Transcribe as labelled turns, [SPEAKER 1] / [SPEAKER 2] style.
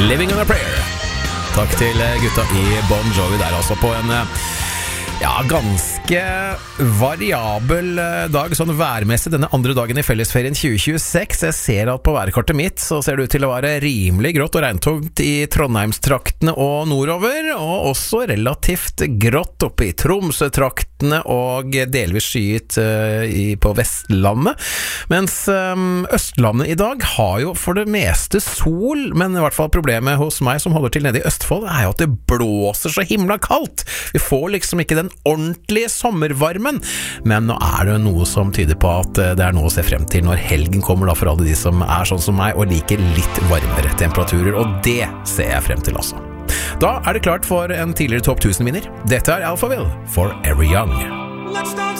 [SPEAKER 1] Living on a Prayer. Takk til gutta i Bon Jovi der, altså, på en ganske variabel dag, sånn værmessig, denne andre dagen i fellesferien 2026. Jeg ser at på værkartet mitt så ser det ut til å være rimelig grått og regntungt i Trondheimstraktene og nordover, og også relativt grått oppe i Tromsø-traktene og delvis skyet på Vestlandet, mens Østlandet i dag har jo for det meste sol, men i hvert fall problemet hos meg som holder til nede i Østfold er jo at det blåser så himla kaldt. Vi får liksom ikke den ordentlige sommervarmen, men nå er det noe som tyder på at det er noe å se frem til når helgen kommer da, for alle de som er sånn som meg og liker litt varmere temperaturer, og det ser jeg frem til også. Da er det klart for en tidligere topp 1000-vinner. Dette er Alphaville, Forever Young.